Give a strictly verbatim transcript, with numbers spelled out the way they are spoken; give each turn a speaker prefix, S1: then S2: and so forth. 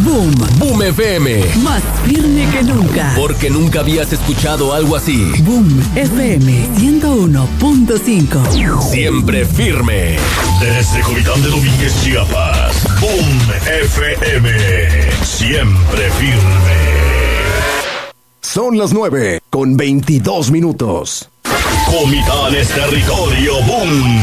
S1: Boom.
S2: Boom F M.
S1: Más firme que nunca.
S2: Porque nunca habías escuchado algo así.
S1: Boom F M ciento uno punto cinco.
S2: Siempre firme.
S3: Desde Comitán de Domínguez, Chiapas. Boom F M. Siempre firme.
S4: Son las nueve con veintidós minutos.
S3: Comitán es territorio. Boom.